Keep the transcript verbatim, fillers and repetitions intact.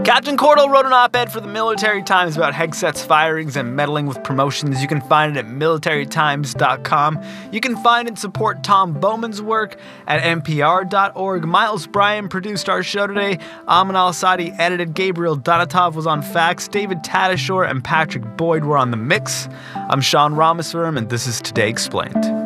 Captain Cordell wrote an op-ed for the Military Times about Hegseth's firings and meddling with promotions. You can find it at military times dot com. You can find and support Tom Bowman's work at N P R dot org. Miles Bryan produced our show today. Amin Al-Asadi edited. Gabriel Donatov was on fax. David Tadashore and Patrick Boyd were on the mix. I'm Sean Rameswaram, and this is Today Explained.